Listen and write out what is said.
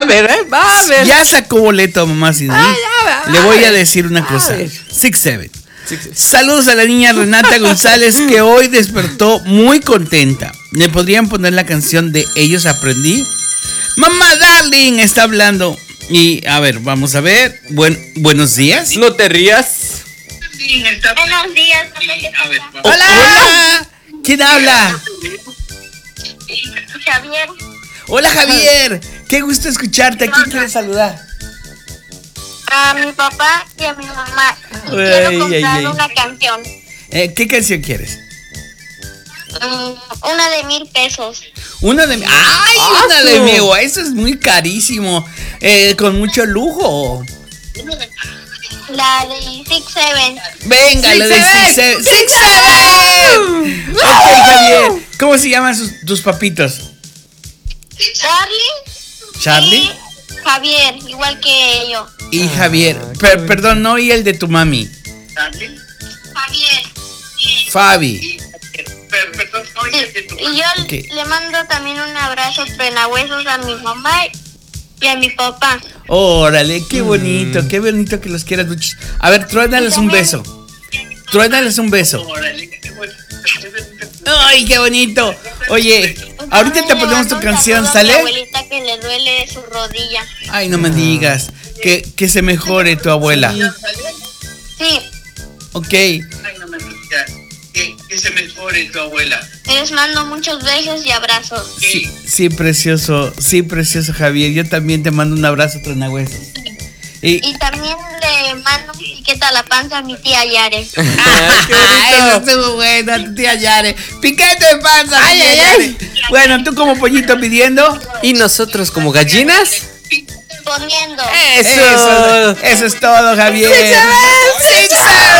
ver, va a ver. Ya sacó boleto, mamá Cindy. Le voy a decir una cosa. 6-7. Saludos a la niña Renata González, que hoy despertó muy contenta. ¿Me podrían poner la canción de Ellos Aprendí? Mamá Darling está hablando. Y a ver, vamos a ver. Buenos días. No te rías. Buenos días. Hola. ¿Quién habla? Javier. Hola, Javier. Qué gusto escucharte. ¿A quién quieres saludar? A mi papá y a mi mamá. Y Ay, quiero comprar ay, ay. una canción. ¿Qué canción quieres? Una de 1,000 pesos. Una de... ¡Ay! Una de mi... Eso es muy carísimo. Con mucho lujo. La de 6-7. Venga, la de 6-7. ¡6-7! Ok, Javier. ¿Cómo se llaman tus papitos? ¿Charlie? Y Javier, igual que yo. Y Javier. Perdón, no oí el de tu mami. Javier. Fabi. Y yo Ok. le mando también un abrazo penahuesos a mi mamá y a mi papá. Órale, qué bonito que los quieras mucho. A ver, truénales un beso. Truénales un beso. Ay, qué bonito. Oye, ahorita te ponemos tu canción, A mi ¿sale? abuelita que le duele su rodilla. Ay, no me digas. Que se mejore tu abuela. Sí, Ok. Que se mejore tu abuela. les mando muchos besos y abrazos. Sí, precioso. Sí, precioso, Javier. Yo también te mando un abrazo, Tronahuesos. Y también le mando un piquete a la panza a mi tía Yare. Eso estuvo bueno, tu tía Yare. Piquete de panza. Ay, tía ay, Yare. Bueno, tú como pollito pidiendo. ¿Y nosotros como gallinas? Poniendo. Eso es todo, Javier. 6-7.